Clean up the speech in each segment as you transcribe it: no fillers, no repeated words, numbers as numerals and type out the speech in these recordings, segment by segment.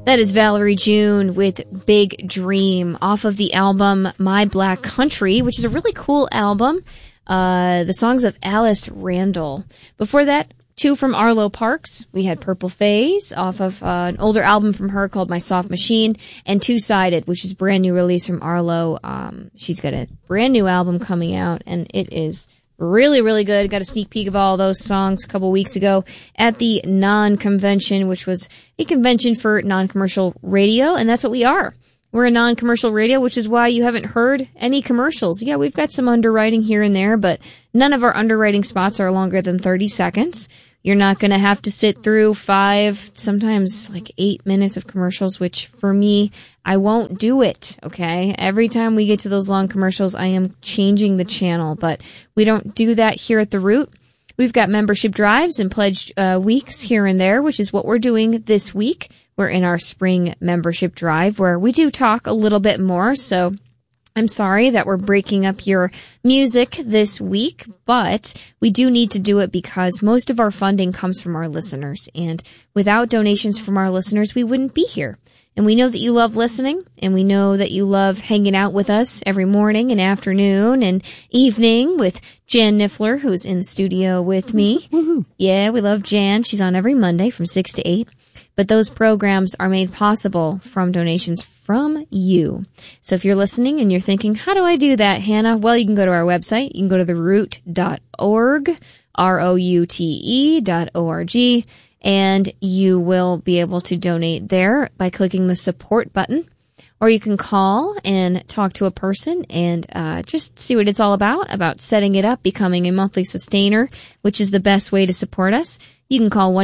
That is Valerie June with Big Dream off of the album My Black Country, which is a really cool album. The songs of Alice Randall. Before that, two from Arlo Parks. We had Purple Phase off of an older album from her called My Soft Machine, and Two Sided, which is a brand new release from Arlo. She's got a brand new album coming out, and it is really, really good. Got a sneak peek of all those songs a couple weeks ago at the Non-Convention, which was a convention for non-commercial radio, and that's what we are. We're a non-commercial radio, which is why you haven't heard any commercials. Yeah, we've got some underwriting here and there, but none of our underwriting spots are longer than 30 seconds. You're not going to have to sit through 5, sometimes like 8 minutes of commercials, which for me, I won't do it, okay? Every time we get to those long commercials, I am changing the channel, but we don't do that here at The Root. We've got membership drives and pledge weeks here and there, which is what we're doing this week. We're in our spring membership drive where we do talk a little bit more, so I'm sorry that we're breaking up your music this week, but we do need to do it because most of our funding comes from our listeners, and without donations from our listeners, we wouldn't be here. And we know that you love listening, and we know that you love hanging out with us every morning and afternoon and evening with Jan Niffler, who's in the studio with me. Woohoo. Yeah, we love Jan. She's on every Monday from 6 to 8. But those programs are made possible from donations from you. So if you're listening and you're thinking, how do I do that, Hannah? Well, you can go to our website. You can go to theroot.org, ROUTE.org, and you will be able to donate there by clicking the support button. Or you can call and talk to a person and just see what it's all about setting it up, becoming a monthly sustainer, which is the best way to support us. You can call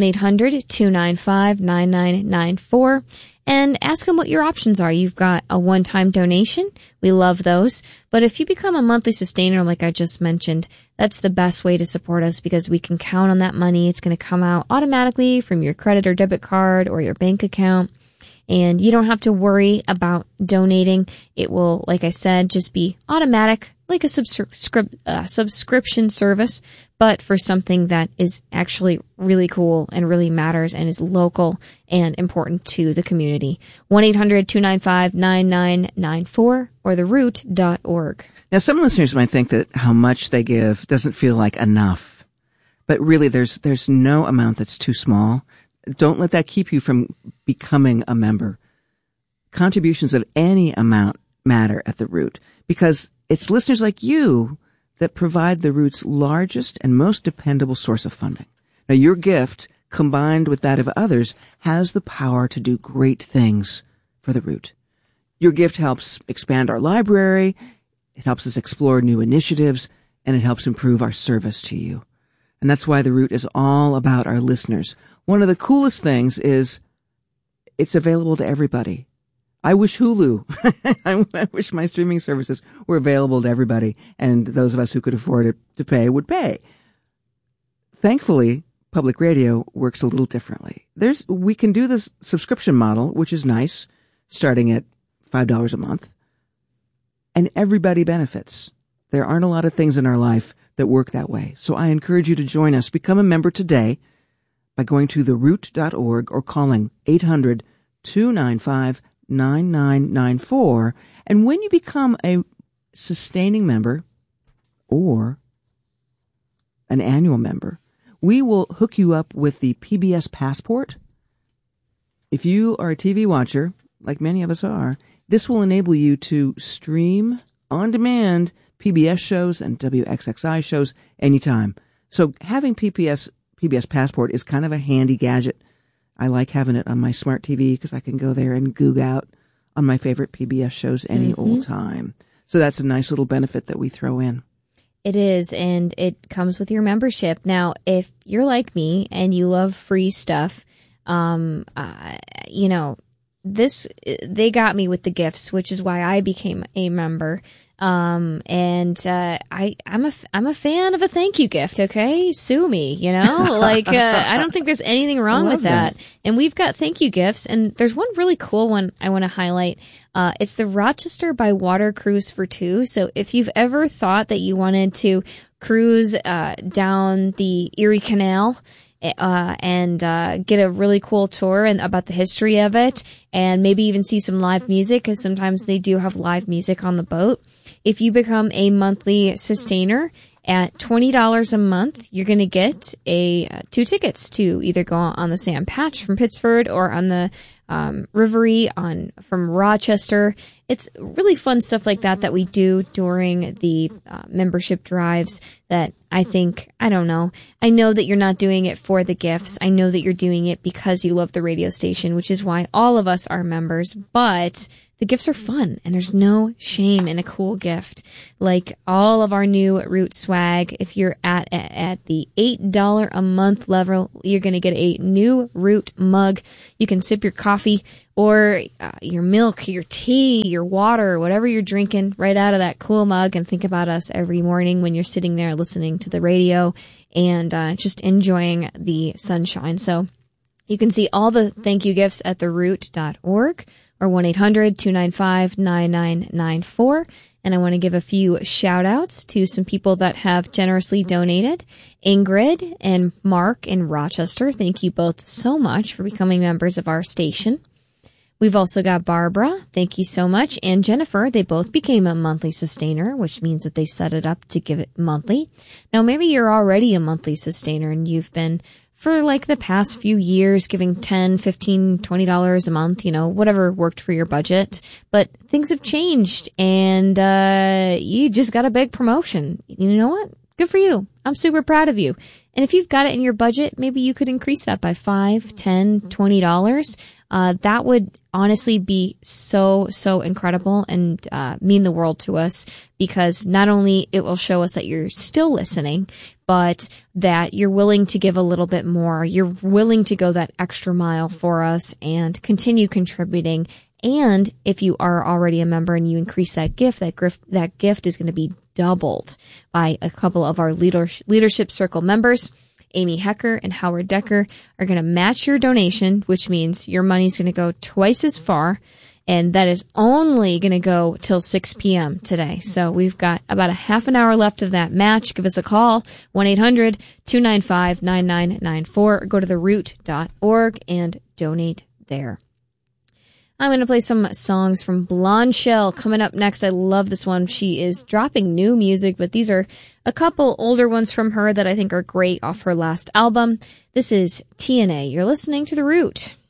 1-800-295-9994 and ask them what your options are. You've got a one-time donation. We love those. But if you become a monthly sustainer, like I just mentioned, that's the best way to support us because we can count on that money. It's going to come out automatically from your credit or debit card or your bank account. And you don't have to worry about donating. It will, like I said, just be automatic, like a subscription service, but for something that is actually really cool and really matters and is local and important to the community. 1-800-295-9994 or theroot.org. Now, some listeners might think that how much they give doesn't feel like enough, but really there's no amount that's too small. Don't let that keep you from becoming a member. Contributions of any amount matter at The Root because it's listeners like you that provide The Root's largest and most dependable source of funding. Now, your gift, combined with that of others, has the power to do great things for The Root. Your gift helps expand our library, it helps us explore new initiatives, and it helps improve our service to you. And that's why The Root is all about our listeners. One of the coolest things is it's available to everybody. I wish Hulu, I wish my streaming services were available to everybody, and those of us who could afford it to pay would pay. Thankfully, public radio works a little differently. We can do this subscription model, which is nice, starting at $5 a month, and everybody benefits. There aren't a lot of things in our life that work that way. So I encourage you to join us. Become a member today by going to theroot.org or calling 800-295-9994. And when you become a sustaining member or an annual member, we will hook you up with the PBS Passport. If you are a TV watcher, like many of us are, this will enable you to stream on demand PBS shows and WXXI shows anytime. So having PBS Passport is kind of a handy gadget. I like having it on my smart TV because I can go there and goog out on my favorite PBS shows any old time. So that's a nice little benefit that we throw in. It is, and it comes with your membership. Now, if you're like me and you love free stuff, they got me with the gifts, which is why I became a member. I'm a fan of a thank you gift. Okay. Sue me, I don't think there's anything wrong with that. And we've got thank you gifts. And there's one really cool one I want to highlight. It's the Rochester by Water Cruise for Two. So if you've ever thought that you wanted to cruise, down the Erie Canal and get a really cool tour and about the history of it, and maybe even see some live music, because sometimes they do have live music on the boat. If you become a monthly sustainer at $20 a month, you're going to get 2 tickets to either go on the Sam Patch from Pittsford or on the Riverie from Rochester. It's really fun stuff like that we do during the membership drives that I know that you're not doing it for the gifts. I know that you're doing it because you love the radio station, which is why all of us are members, but the gifts are fun, and there's no shame in a cool gift. Like all of our new Root swag, if you're at the $8 a month level, you're going to get a new Root mug. You can sip your coffee or your milk, your tea, your water, whatever you're drinking right out of that cool mug, and think about us every morning when you're sitting there listening to the radio and just enjoying the sunshine. So you can see all the thank you gifts at theroot.org. or 1-800-295-9994. And I want to give a few shout outs to some people that have generously donated. Ingrid and Mark in Rochester, thank you both so much for becoming members of our station. We've also got Barbara, thank you so much, and Jennifer. They both became a monthly sustainer, which means that they set it up to give it monthly. Now, maybe you're already a monthly sustainer and you've been for like the past few years giving $10, $15, $20 a month, whatever worked for your budget. But things have changed and you just got a big promotion. You know what? Good for you. I'm super proud of you. And if you've got it in your budget, maybe you could increase that by $5, $10, $20. That would honestly be so incredible and mean the world to us, because not only it will show us that you're still listening, but that you're willing to give a little bit more. You're willing to go that extra mile for us and continue contributing. And if you are already a member and you increase that gift is going to be doubled by a couple of our Leadership Circle members. Amy Hecker and Howard Decker are going to match your donation, which means your money's going to go twice as far. And that is only going to go till 6 p.m. today. So we've got about a half an hour left of that match. Give us a call, 1-800-295-9994, or go to theroot.org and donate there. I'm going to play some songs from Blonde Shell coming up next. I love this one. She is dropping new music, but these are a couple older ones from her that I think are great off her last album. This is TNA. You're listening to The Root.